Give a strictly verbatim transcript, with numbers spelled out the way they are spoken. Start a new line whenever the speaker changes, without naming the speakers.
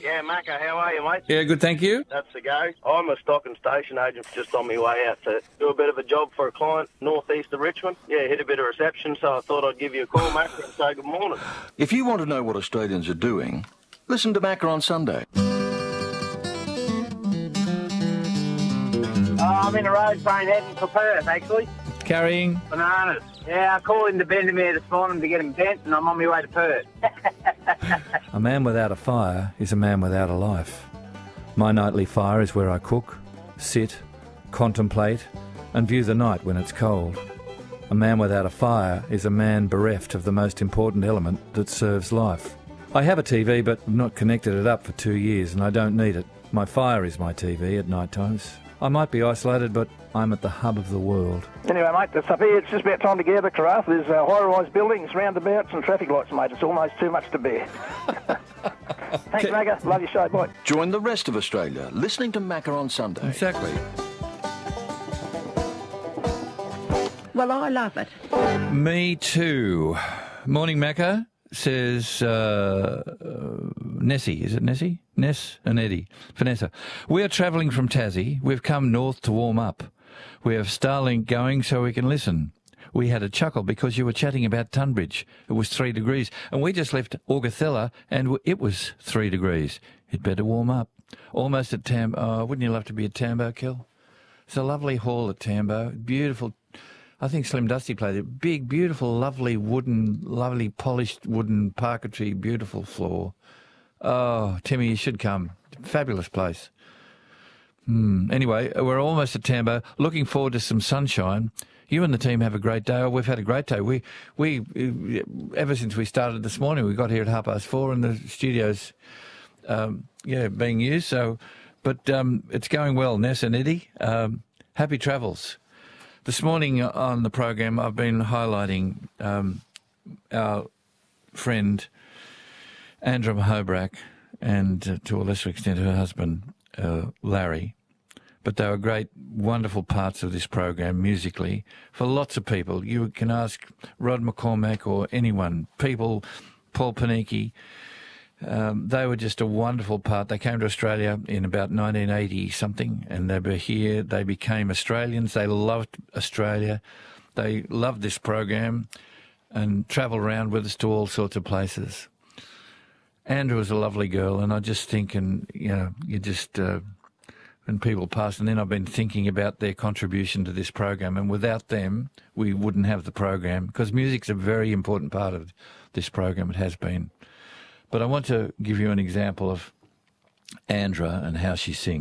Yeah, Macca, how are you, mate?
Yeah, good, thank you.
That's the go. I'm a stock and station agent just on my way out to do a bit of a job for a client northeast of Richmond. Yeah, hit a bit of reception, so I thought I'd give you a call, Macca, and say good morning.
If you want to know what Australians are doing, listen to Macca on Sunday.
Oh, I'm in the road train heading for Perth, actually.
Carrying?
Bananas. Yeah, I called into Bendemeer this morning to get them bent, and I'm on my way to Perth.
A man without a fire is a man without a life. My nightly fire is where I cook, sit, contemplate, and view the night when it's cold. A man without a fire is a man bereft of the most important element that serves life. I have a T V, but not connected it up for two years, and I don't need it. My fire is my T V at night times. I might be isolated, but I'm at the hub of the world.
Anyway, mate, that's up here. It's just about time to get out of the carafe. There's uh, high-rise buildings, roundabouts and traffic lights, mate. It's almost too much to bear. Thanks, Macca. Love your show. Bye.
Join the rest of Australia listening to Macca on Sunday.
Exactly.
Well, I love it.
Me too. Morning, Macca, says uh, uh, Nessie. Is it Nessie? Ness and Eddie. Vanessa. We are travelling from Tassie. We've come north to warm up. We have Starlink going so we can listen. We had a chuckle because you were chatting about Tunbridge. It was three degrees. And we just left Augathella and it was three degrees. You'd better warm up. Almost at Tambo. Oh, wouldn't you love to be at Tambo, Kel? It's a lovely hall at Tambo. Beautiful. I think Slim Dusty played it. Big, beautiful, lovely wooden, lovely polished wooden parquetry, beautiful floor. Oh, Timmy, you should come. Fabulous place. Hmm. Anyway, we're almost at Tambo. Looking forward to some sunshine. You and the team have a great day. Oh, we've had a great day. We, we, ever since we started this morning, we got here at half past four, and the studio's, um, yeah, being used. So, but um, it's going well, Ness and Eddie. Um, happy travels. This morning on the program, I've been highlighting um, our friend Andra Hobrack and, uh, to a lesser extent, her husband, uh, Larry. But they were great, wonderful parts of this program musically for lots of people. You can ask Rod McCormack or anyone, people, Paul Panicki. Um, they were just a wonderful part. They came to Australia in about nineteen eighty something, and they were here. They became Australians. They loved Australia. They loved this program and travelled around with us to all sorts of places. Andrew was a lovely girl, and I just think, and you know, you just uh, when people pass, and then I've been thinking about their contribution to this program, and without them, we wouldn't have the program, because music's a very important part of this program. It has been. But I want to give you an example of Andra and how she sings.